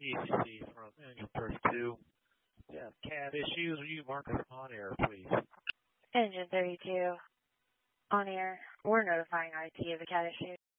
ECC from Engine 32. Yeah, CAD issues. Will you mark us on air, please? Engine 32, on air. We're notifying IT of the CAD issue.